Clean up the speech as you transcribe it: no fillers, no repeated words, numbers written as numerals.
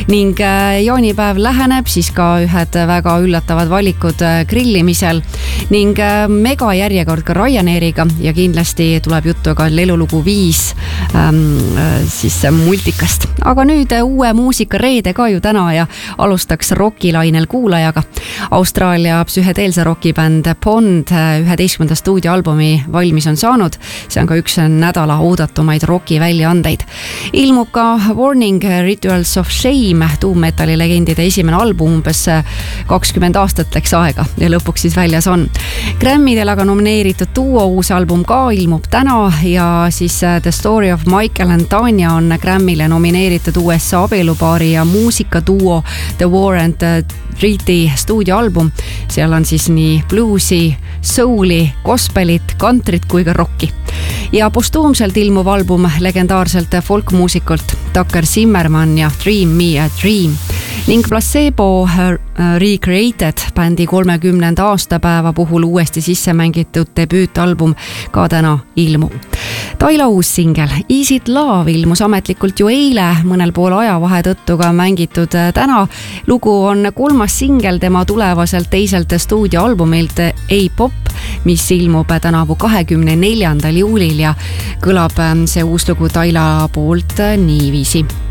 ning jaanipäev läheneb, siis ka ühed väga üllatavad valikud grillimisel ning megajärjekord ka Ryanairiga ja kindlasti tuleb juttu ka lelulugu 5 siis multikast. Aga nüüd uue muusika reede ka ju täna ja alustaks rokilainel kuulajaga. Austraalia psühhedeelse rokibänd Pond 11. stuudioalbumi valmis on saanud. See on ka üks nädala oodatumaid roki väljaandeid. Ilmub ka Warning Rituals of Shame, tuummetali legendide esimene album, umbes 20 aastat läks aega ja lõpuks siis väljas on. Grammidel aga nomineeritud duo uus album ka ilmub täna ja siis The Story of Michael and Tanya on Grammile nomineeritud USA abielupaari ja muusikaduo The War and Treaty stuudioalbum. Seal on siis nii bluesi, souli, gospelit, kantrit kui ka rocki. Ja postuumselt ilmuv album legendaarselt folkmuusikult Tucker Zimmerman ja Dream Me a Dream ning Placebo Recreated bändi 30. aastapäeva puhul uuesti sisse mängitud debüütalbum ka täna ilmub. Taila uus singel Is It Love ilmus ametlikult ju eile, mõnel pool ajavahe tõttu ka mängitud täna. Lugu on 3. singel tema tulevaselt teiselt stuudioalbumilt A-Pop, mis ilmub tänavu 24. juulil ja kõlab see uus lugu Taila poolt niiviisi.